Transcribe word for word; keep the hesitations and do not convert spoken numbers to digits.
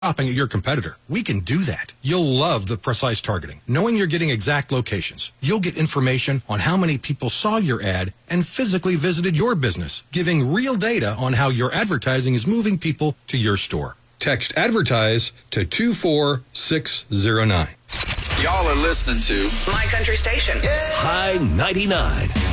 shopping at your competitor. We can do that. You'll love the precise targeting, knowing you're getting exact locations. You'll get information on how many people saw your ad and physically visited your business, giving real data on how your advertising is moving people to your store. Text advertise to two four six zero nine. Y'all are listening to My Country Station. High ninety-nine.